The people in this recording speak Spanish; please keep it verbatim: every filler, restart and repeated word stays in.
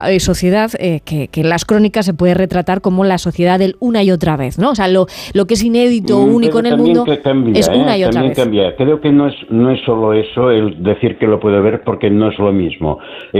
eh, sociedad eh, que, que en las crónicas se puede retratar como la sociedad del una y otra vez, ¿no? O sea, lo, lo que es inédito o único en el mundo cambia, es una ¿eh? y otra también vez. Cambia. Creo que no es, no es solo eso el decir que lo puede ver, porque no es lo mismo.